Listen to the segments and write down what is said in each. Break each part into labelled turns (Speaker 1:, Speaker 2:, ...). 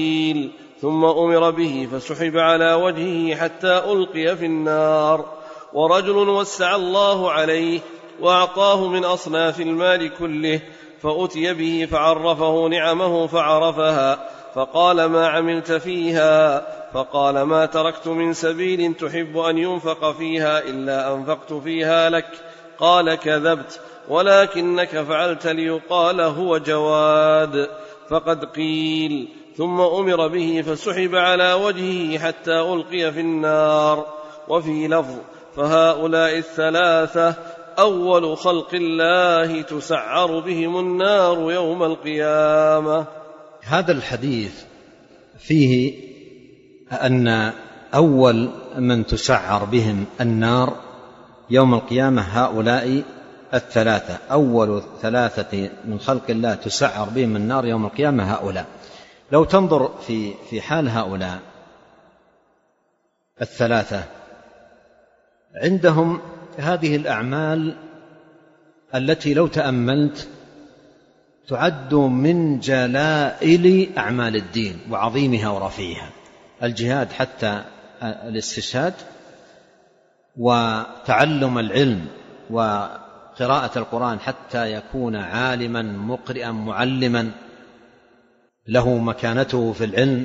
Speaker 1: ثم أمر به فسحب على وجهه حتى ألقي في النار. ورجل وسع الله عليه وأعطاه من أصناف المال كله، فأتي به فعرفه نعمه فعرفها، فقال: ما عملت فيها؟ فقال: ما تركت من سبيل تحب أن ينفق فيها إلا أنفقت فيها لك. قال: كذبت، ولكنك فعلت ليقال هو جواد. فقد قيل. ثم أمر به فسحب على وجهه حتى ألقي في النار. وفي لفظ: فهؤلاء الثلاثة أول خلق الله تسعر بهم النار يوم القيامة.
Speaker 2: هذا الحديث فيه أن أول من تسعر بهم النار يوم القيامة هؤلاء الثلاثة، أول ثلاثة من خلق الله تسعر بهم النار يوم القيامة هؤلاء. لو تنظر في حال هؤلاء الثلاثة، عندهم هذه الأعمال التي لو تأملت تعد من جلائل أعمال الدين وعظيمها ورفيعها: الجهاد حتى الاستشهاد، وتعلم العلم وقراءة القرآن حتى يكون عالما مقرئا معلما له مكانته في العلم،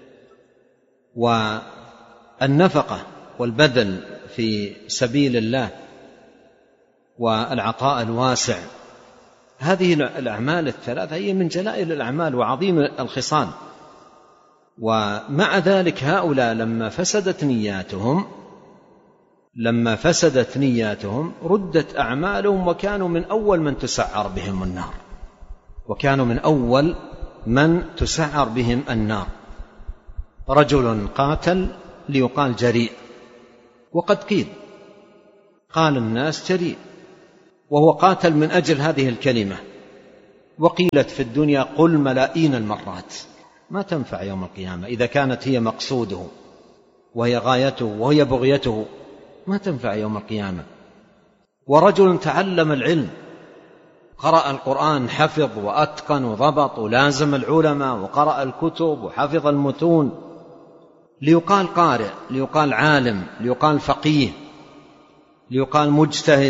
Speaker 2: والنفقة والبذل في سبيل الله والعطاء الواسع. هذه الأعمال الثلاثة هي من جلائل الأعمال وعظيم الخصال. ومع ذلك هؤلاء لما فسدت نياتهم ردت أعمالهم، وكانوا من أول من تسعر بهم النار. رجل قاتل ليقال جريء، وقد قال الناس جريء، وهو قاتل من أجل هذه الكلمة، وقيلت في الدنيا قل ملايين المرات. ما تنفع يوم القيامة إذا كانت هي مقصوده وهي غايته وهي بغيته، ما تنفع يوم القيامة. ورجل تعلم العلم، قرأ القرآن، حفظ وأتقن وضبط ولازم العلماء وقرأ الكتب وحفظ المتون، ليقال قارئ، ليقال عالم، ليقال فقيه، ليقال مجتهد،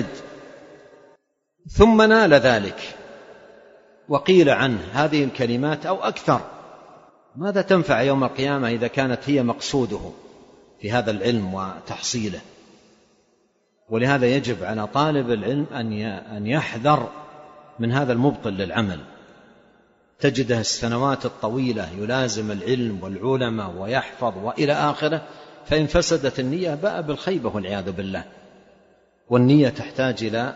Speaker 2: ثم نال ذلك وقيل عنه هذه الكلمات أو أكثر. ماذا تنفع يوم القيامة إذا كانت هي مقصوده في هذا العلم وتحصيله؟ ولهذا يجب على طالب العلم أن يحذر من هذا المبطل للعمل. تجده السنوات الطويلة يلازم العلم والعلماء ويحفظ وإلى آخره، فإن فسدت النية باء بالخيبة والعياذ بالله. والنية تحتاج إلى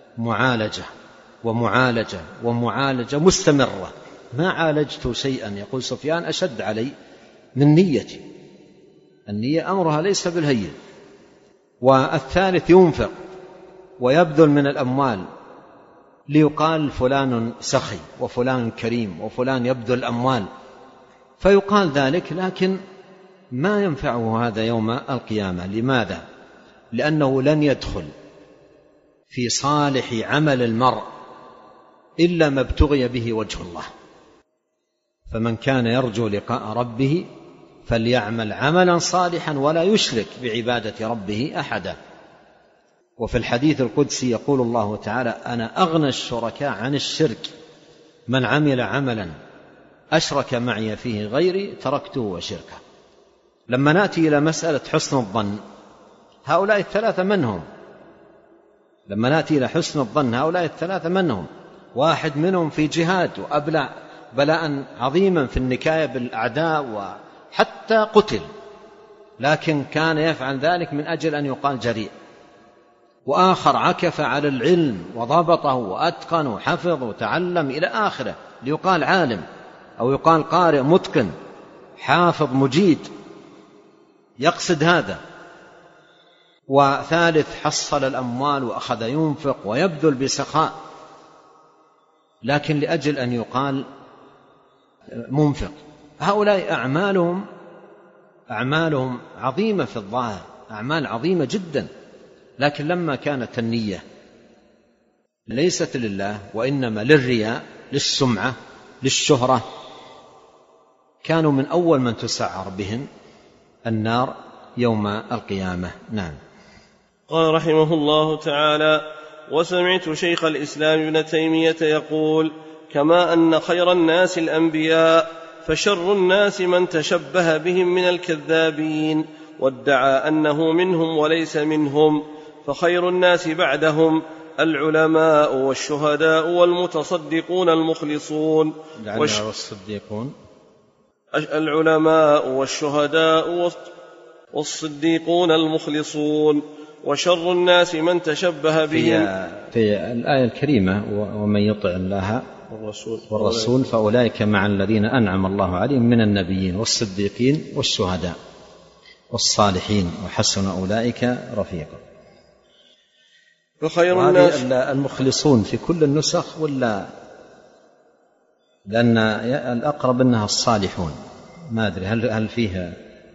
Speaker 2: معالجة مستمرة. ما عالجت شيئا، يقول سفيان، أشد علي من نيتي. النية أمرها ليس بالهين. والثالث ينفق ويبذل من الأموال ليقال فلان سخي وفلان كريم وفلان يبذل الأموال، فيقال ذلك، لكن ما ينفعه هذا يوم القيامة. لماذا؟ لأنه لن يدخل في صالح عمل المرء إلا ما ابتغي به وجه الله. فمن كان يرجو لقاء ربه فليعمل عملا صالحا ولا يشرك بعبادة ربه أحدا. وفي الحديث القدسي يقول الله تعالى: أنا أغنى الشركاء عن الشرك، من عمل عملا أشرك معي فيه غيري تركته وشركه. لما نأتي إلى مسألة حسن الظن، هؤلاء الثلاثة من هم؟ واحد منهم في جهاد وأبلع بلاء عظيما في النكاية بالأعداء وحتى قتل، لكن كان يفعل ذلك من أجل أن يقال جريء. وآخر عكف على العلم وضبطه وأتقن وحفظ وتعلم إلى آخره ليقال عالم، أو يقال قارئ متقن حافظ مجيد، يقصد هذا. وثالث حصل الأموال وأخذ ينفق ويبذل بسخاء، لكن لأجل أن يقال منفق. هؤلاء أعمالهم عظيمة في الظاهر، أعمال عظيمة جدا، لكن لما كانت النية ليست لله وإنما للرياء، للسمعة، للشهرة، كانوا من أول من تسعر بهم النار يوم القيامة. نعم.
Speaker 1: قال رحمه الله تعالى: وسمعت شيخ الإسلام ابن تيمية يقول: كما أن خير الناس الأنبياء، فشر الناس من تشبه بهم من الكذابين وادعى أنه منهم وليس منهم، فخير الناس بعدهم العلماء والشهداء والمتصدقون المخلصون. العلماء والشهداء والصديقون المخلصون، وشر الناس من تشبه بهم.
Speaker 2: في الآية الكريمة: ومن يطع الله والرسول فأولئك مع الذين أنعم الله عليهم من النبيين والصديقين والشهداء والصالحين وحسن أولئك رفيقا.
Speaker 1: فخير الناس
Speaker 2: المخلصون في كل النسخ، ولا لأن الأقرب أنها الصالحون؟ ما أدري هل فيها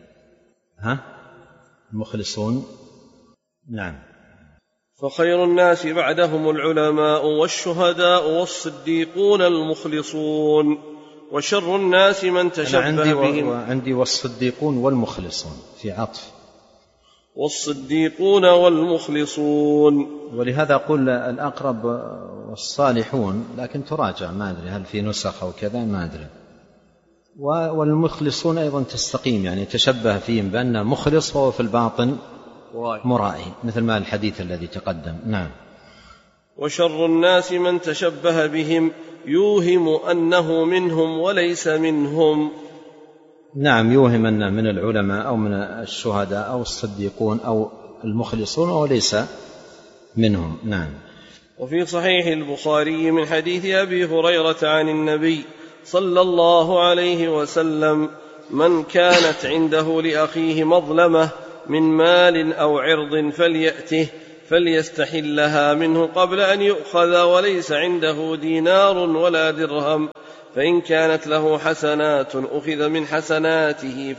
Speaker 2: المخلصون. نعم.
Speaker 1: فخير الناس بعدهم العلماء والشهداء والصديقون المخلصون، وشر الناس من تشبه بهم.
Speaker 2: عندي والصديقون والمخلصون في عطف،
Speaker 1: والصديقون والمخلصون،
Speaker 2: ولهذا أقول الأقرب والصالحون، لكن تراجع، ما أدري هل في نسخ أو كذا، ما أدري. والمخلصون أيضا تستقيم، يعني تشبه فيهم بأن مخلص وهو في الباطن مرائي، مثل ما الحديث الذي تقدم. نعم.
Speaker 1: وشر الناس من تشبه بهم يوهم أنه منهم وليس منهم.
Speaker 2: نعم، يوهم أنه من العلماء أو من الشهداء أو الصديقون أو المخلصون وليس منهم. نعم.
Speaker 1: وفي صحيح البخاري من حديث أبي هريرة عن النبي صلى الله عليه وسلم: من كانت عنده لأخيه مظلمة من مال أو عرض فليأته فليستحلها منه قبل أن يؤخذ وليس عنده دينار ولا درهم، فإن كانت له حسنات أخذ من حسناته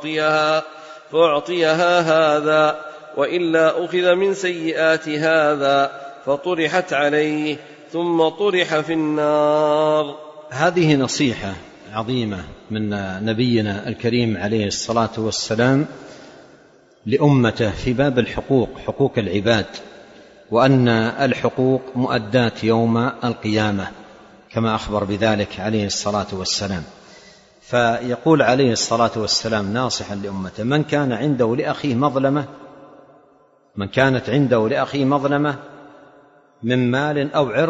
Speaker 1: فأعطيها هذا، وإلا أخذ من سيئات هذا فطرحت عليه ثم طرح في النار.
Speaker 2: هذه نصيحة عظيمة من نبينا الكريم عليه الصلاة والسلام لأمته في باب الحقوق، حقوق العباد، وأن الحقوق مؤداة يوم القيامة كما أخبر بذلك عليه الصلاة والسلام. فيقول عليه الصلاة والسلام ناصحا لأمته: من كان عنده لأخيه مظلمة، من كانت عنده لأخيه مظلمة من مال أو عرض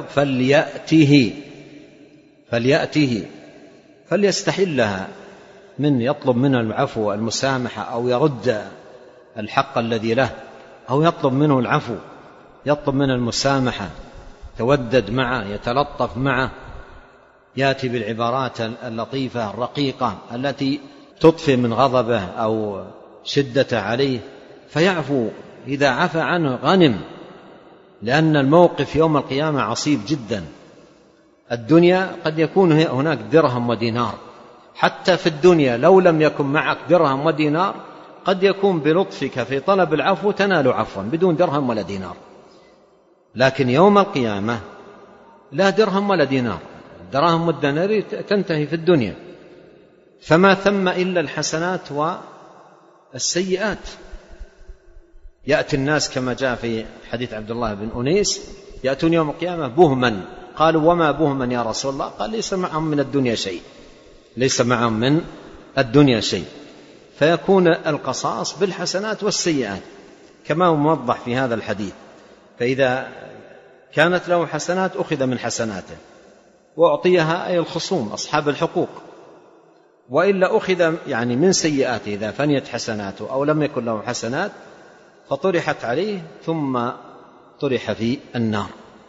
Speaker 2: فليأته فليستحلها، من يطلب منه العفو والمسامحة، أو يرد الحق الذي له، أو يطلب منه العفو، يطلب منه المسامحة، تودد معه، يتلطف معه، يأتي بالعبارات اللطيفة الرقيقة التي تطفئ من غضبه أو شدته عليه، فيعفو. إذا عفى عنه غنم، لأن الموقف يوم القيامة عصيب جدا. الدنيا قد يكون هناك درهم ودينار، حتى في الدنيا لو لم يكن معك درهم ودينار قد يكون بلطفك في طلب العفو تنال عفوا بدون درهم ولا دينار. لكن يوم القيامة لا درهم ولا دينار، الدراهم والدنانير تنتهي في الدنيا، فما ثم إلا الحسنات والسيئات. يأتي الناس كما جاء في حديث عبد الله بن أنيس: يأتون يوم القيامة بهما. قالوا: وما بهما يا رسول الله؟ قال: ليس معهم من الدنيا شيء، ليس معهم من الدنيا شيء. فيكون القصاص بالحسنات والسيئات كما هو موضح في هذا الحديث. فإذا كانت له حسنات أخذ من حسناته وأعطيها أي الخصوم أصحاب الحقوق، وإلا أخذ يعني من سيئاته إذا فنيت حسناته أو لم يكن له حسنات فطرحت عليه ثم طرح في النار.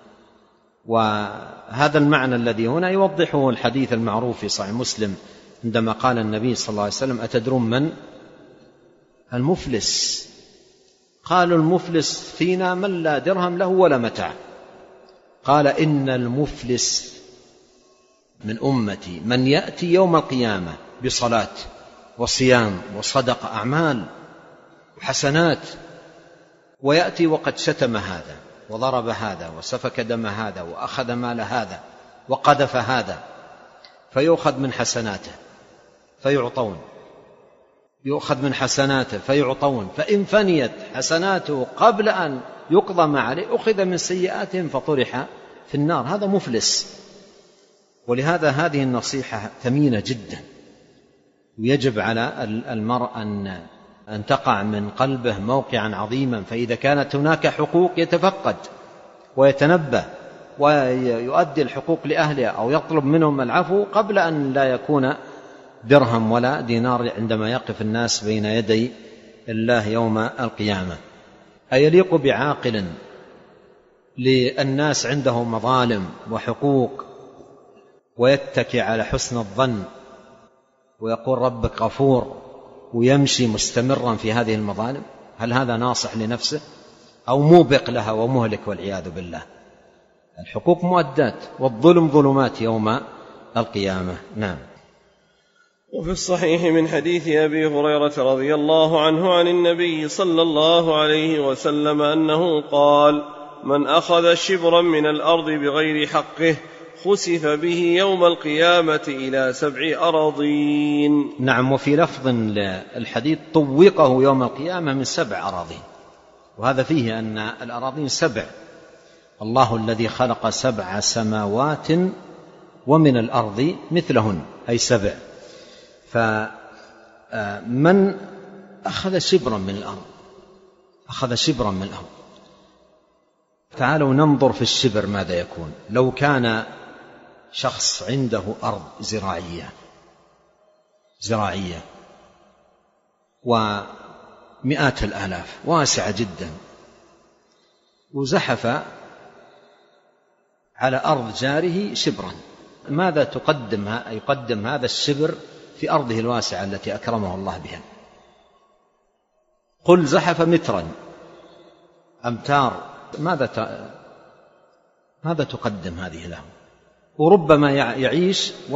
Speaker 2: وهذا المعنى الذي هنا يوضحه الحديث المعروف في صحيح مسلم عندما قال النبي صلى الله عليه وسلم: أتدرون من المفلس؟ قالوا: المفلس فينا من لا درهم له ولا متاع. قال: إن المفلس من أمتي من يأتي يوم القيامة بصلاة وصيام وصدقة، أعمال وحسنات، ويأتي وقد شتم هذا وضرب هذا وسفك دم هذا وأخذ مال هذا وقذف هذا، فيؤخذ من حسناته فيعطون، يؤخذ من حسناته فيعطون، فإن فنيت حسناته قبل أن يقضى ما عليه أخذ من سيئاتهم فطرح في النار. هذا مفلس. ولهذا هذه النصيحة ثمينة جدا، ويجب على المرء أن تقع من قلبه موقعا عظيما. فإذا كانت هناك حقوق يتفقد ويتنبه ويؤدي الحقوق لأهلها أو يطلب منهم العفو قبل أن لا يكون درهم ولا دينار عندما يقف الناس بين يدي الله يوم القيامة. أيليق بعاقل للناس عنده مظالم وحقوق ويتكي على حسن الظن ويقول ربك غفور ويمشي مستمرا في هذه المظالم؟ هل هذا ناصح لنفسه أو موبق لها ومهلك والعياذ بالله؟ الحقوق مؤدات والظلم ظلمات يوم القيامة. نعم.
Speaker 1: وفي الصحيح من حديث أبي هريرة رضي الله عنه عن النبي صلى الله عليه وسلم أنه قال: من أخذ شبرا من الأرض بغير حقه خسف به يوم القيامة إلى 7 أراضين.
Speaker 2: نعم. وفي لفظ الحديث طوقه يوم القيامة من 7 أراضين، وهذا فيه أن الأراضين 7. الله الذي خلق 7 سماوات ومن الأرض مثلهن، أي 7. فمن أخذ شبرا من الأرض أخذ شبرا من الأرض. تعالوا ننظر في الشبر ماذا يكون. لو كان شخص عنده أرض زراعية ومئات الآلاف واسعة جدا، وزحف على أرض جاره شبرا، ماذا يقدم هذا الشبر في أرضه الواسعة التي أكرمه الله بها؟ قل زحف مترا أمتار، ماذا تقدم هذه له؟ وربما يعيش